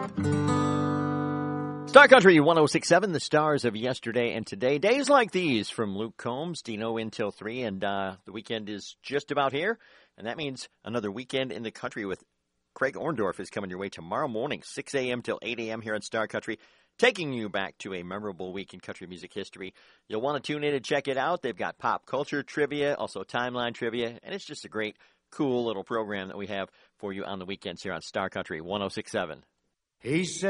Star Country 106.7, the stars of yesterday and today. Days like these from Luke Combs, Dino in till 3, and the weekend is just about here. And that means another weekend in the country with Craig Orndorff is coming your way tomorrow morning, 6 a.m. till 8 a.m. here on Star Country, taking you back to a memorable week in country music history. You'll want to tune in and check it out. They've got pop culture trivia, also timeline trivia, and it's just a great, cool little program that we have for you on the weekends here on Star Country 106.7. He said.